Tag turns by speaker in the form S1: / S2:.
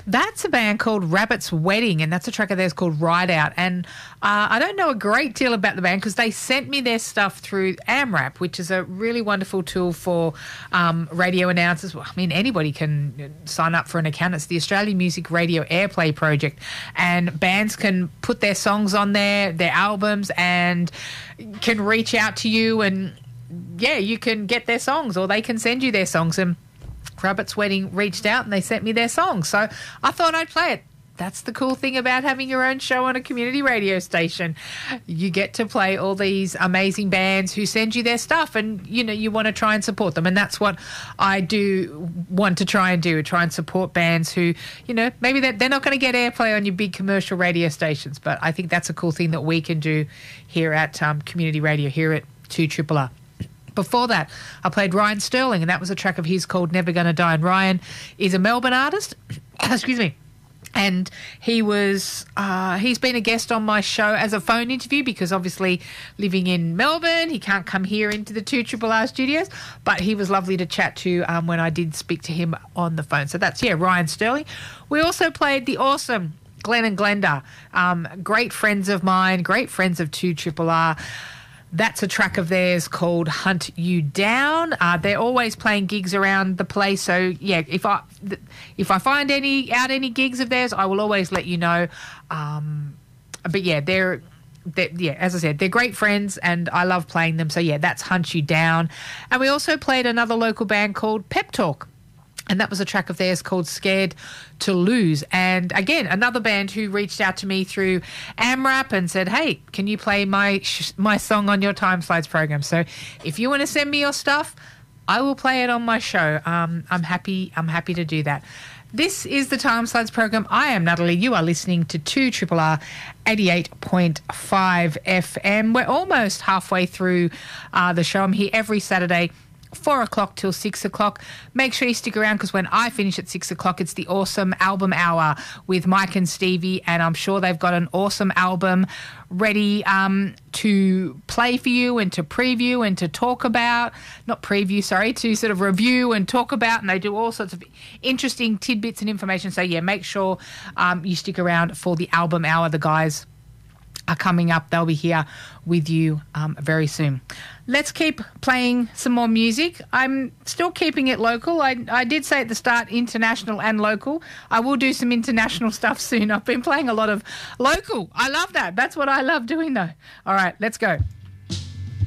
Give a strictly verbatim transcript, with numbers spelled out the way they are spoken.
S1: That's a band called Rabbit's Wedding, and that's a track of theirs called Ride Out. And uh, I don't know a great deal about the band because they sent me their stuff through AMRAP, which is a really wonderful tool for um, radio announcers. Well, I mean, anybody can sign up for an account. It's the Australian Music Radio Airplay Project, and bands can put their songs on there, their albums, and can reach out to you, and yeah, you can get their songs, or they can send you their songs. And Rabbit's Wedding reached out and they sent me their song. So I thought I'd play it. That's the cool thing about having your own show on a community radio station. You get to play all these amazing bands who send you their stuff, and, you know, you want to try and support them. And that's what I do want to try and do, try and support bands who, you know, maybe they're, they're not going to get airplay on your big commercial radio stations. But I think that's a cool thing that we can do here at um, community radio, here at two R R R. Before that, I played Ryan Sterling, and that was a track of his called Never Gonna Die. And Ryan is a Melbourne artist. Excuse me. And he was, uh, he's been a guest on my show as a phone interview because obviously living in Melbourne, he can't come here into the two R R R studios, but he was lovely to chat to um, when I did speak to him on the phone. So that's, yeah, Ryan Sterling. We also played the awesome Glenn and Glenda, um, great friends of mine, great friends of two R R R. That's a track of theirs called Hunt You Down. Uh, they're always playing gigs around the place. So, yeah, if I if I find any out any gigs of theirs, I will always let you know. Um, but, yeah, they're, they're, yeah, as I said, they're great friends and I love playing them. So, yeah, that's Hunt You Down. And we also played another local band called Pep Talk. And that was a track of theirs called Scared to Lose. And again, another band who reached out to me through AMRAP and said, hey, can you play my sh- my song on your Time Slides program? So if you want to send me your stuff, I will play it on my show. Um, I'm happy. I'm happy to do that. This is the Time Slides program. I am Natalie. You are listening to two R R R eighty-eight point five F M. We're almost halfway through uh, the show. I'm here every Saturday, four o'clock till six o'clock. Make sure you stick around because when I finish at six o'clock, it's the awesome album hour with Mike and Stevie, and I'm sure they've got an awesome album ready um, to play for you and to preview and to talk about, not preview, sorry, to sort of review and talk about, and they do all sorts of interesting tidbits and information. So, yeah, make sure um, you stick around for the album hour. The guys are coming up. They'll be here with you um, very soon. Let's keep playing some more music. I'm still keeping it local. I, I did say at the start international and local. I will do some international stuff soon. I've been playing a lot of local. I love that. That's what I love doing though. All right, let's go.